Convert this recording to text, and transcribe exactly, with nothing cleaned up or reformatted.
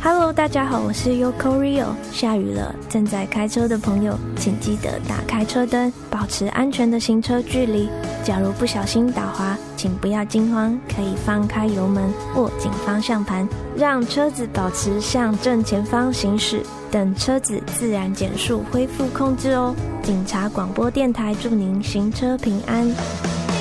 Hello， 大家好，我是 Yoko Rio。下雨了，正在开车的朋友，请记得打开车灯，保持安全的行车距离。假如不小心打滑，请不要惊慌，可以放开油门，握紧方向盘，让车子保持向正前方行驶，等车子自然减速恢复控制哦。警察广播电台祝您行车平安。